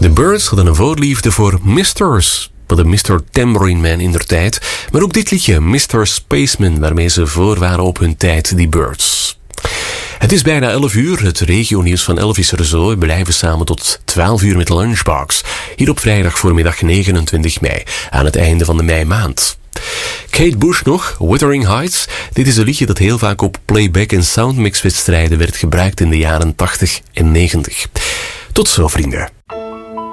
De Byrds hadden een voorliefde voor Misters. De Mr. Tambourine Man in der tijd. Maar ook dit liedje, Mr. Spaceman, waarmee ze voor waren op hun tijd, die Byrds. Het is bijna 11 uur. Het regionieuws van 11 is er zo. We blijven samen tot 12 uur met Lunchbox. Hier op vrijdag voormiddag 29 mei. Aan het einde van de meimaand. Kate Bush nog, Wuthering Heights. Dit is een liedje dat heel vaak op playback- en soundmix-wedstrijden werd gebruikt in de jaren 80 en 90. Tot zo, vrienden.